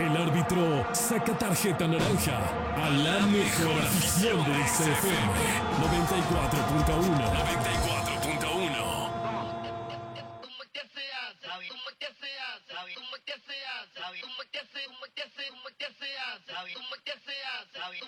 El árbitro saca tarjeta naranja a la mejor afición del XFM 94.1. 94.1.